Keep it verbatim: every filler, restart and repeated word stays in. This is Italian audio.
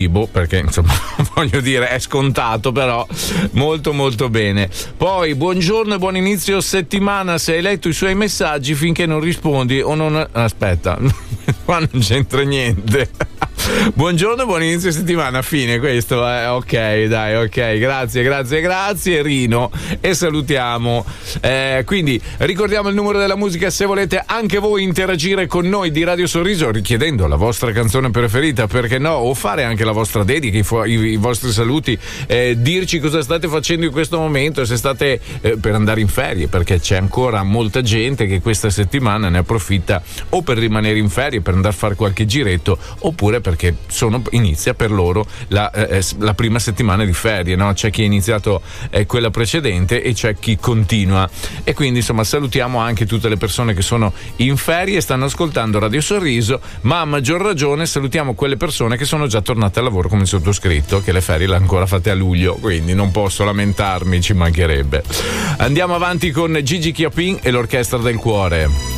cibo, perché insomma voglio dire è scontato, però molto molto bene. Poi buongiorno e buon inizio settimana, se hai letto i suoi messaggi finché non rispondi o non aspetta qua non c'entra niente. Buongiorno e buon inizio settimana, fine questo, eh? Ok, dai, ok, grazie, grazie, grazie Rino, e salutiamo. Eh, quindi ricordiamo il numero della musica se volete anche voi interagire con noi di Radio Sorriso richiedendo la vostra canzone preferita, perché no, o fare anche la vostra dedica, i, fu- i, i vostri saluti, eh, dirci cosa state facendo in questo momento, se state eh, per andare in ferie, perché c'è ancora molta gente che questa settimana ne approfitta o per rimanere in ferie, per andare a fare qualche giretto, oppure perché che sono, inizia per loro la, eh, la prima settimana di ferie, no? C'è chi ha iniziato eh, quella precedente e c'è chi continua, e quindi insomma salutiamo anche tutte le persone che sono in ferie e stanno ascoltando Radio Sorriso, ma a maggior ragione salutiamo quelle persone che sono già tornate al lavoro come il sottoscritto, che le ferie le ha ancora fatte a luglio, quindi non posso lamentarmi, ci mancherebbe. Andiamo avanti con Gigi Chiappin e l'Orchestra del Cuore.